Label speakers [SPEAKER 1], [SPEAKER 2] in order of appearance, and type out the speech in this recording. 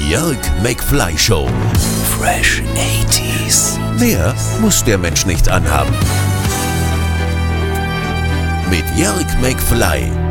[SPEAKER 1] Jörg McFly Show. Fresh 80s. Mehr muss der Mensch nicht anhaben. Mit Jörg McFly.